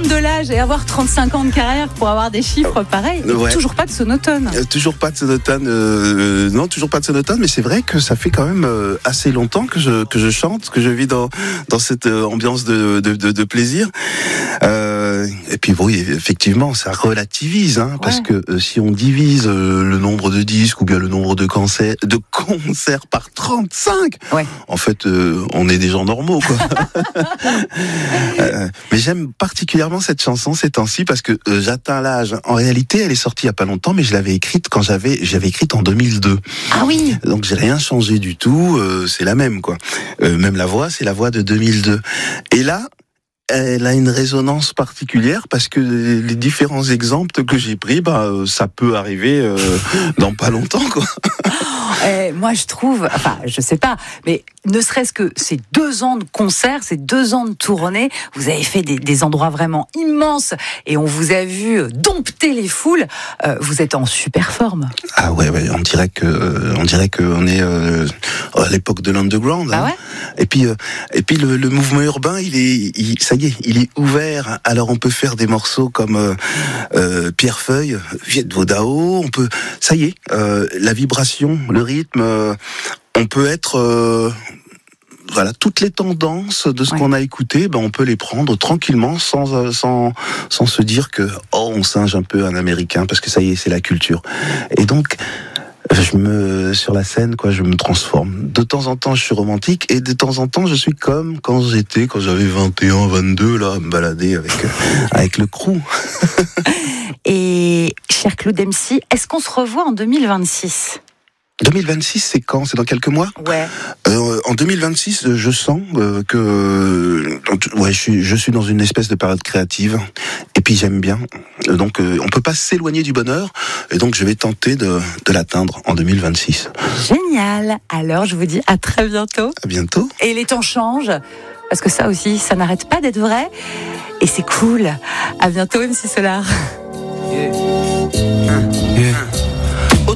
prendre de l'âge et avoir 35 ans de carrière pour avoir des chiffres pareils. Ouais. Toujours pas de sonotone. Toujours pas de sonotone. Non, toujours pas de sonotone, mais c'est vrai que ça fait quand même assez longtemps que je chante, que je vis dans cette ambiance de plaisir. Et puis oui, effectivement, ça relativise, parce que si on divise le nombre de disques ou bien le nombre de concerts par 35, en fait, on est des gens normaux, quoi. Mais j'aime particulièrement cette chanson ces temps-ci parce que j'atteins l'âge. En réalité, elle est sortie il y a pas longtemps, mais je l'avais écrite quand j'avais écrite en 2002. Ah oui. Donc j'ai rien changé du tout. C'est la même, quoi. Même la voix, c'est la voix de 2002. Et là, elle a une résonance particulière parce que les différents exemples que j'ai pris, ça peut arriver dans pas longtemps, quoi. Moi, je trouve, enfin, je sais pas, mais ne serait-ce que ces 2 ans de concert, ces 2 ans de tournée, vous avez fait des endroits vraiment immenses et on vous a vu dompter les foules. Vous êtes en super forme. Ah ouais, on dirait que on est à l'époque de l'underground. Bah ouais. Et puis le mouvement urbain, ça y est, il est ouvert. Alors on peut faire des morceaux comme Pierrefeuille, Viet Vodao. On peut, ça y est, la vibration, le rythme. On peut être toutes les tendances de ce qu'on a écouté, on peut les prendre tranquillement sans se dire que on singe un peu un américain parce que ça y est, c'est la culture. Et donc sur la scène, je me transforme. De temps en temps, je suis romantique et de temps en temps, je suis comme quand j'avais 21, 22, là, à me balader avec le crew. Et cher Claude MC, est-ce qu'on se revoit en 2026 ? 2026, c'est quand ? C'est dans quelques mois ? Ouais. En 2026, je sens que je suis dans une espèce de période créative. Et puis j'aime bien. Donc on peut pas s'éloigner du bonheur. Et donc je vais tenter de l'atteindre en 2026. Génial. Alors je vous dis à très bientôt. À bientôt. Et les temps changent. Parce que ça aussi, ça n'arrête pas d'être vrai. Et c'est cool. À bientôt, MC Solar. Yeah.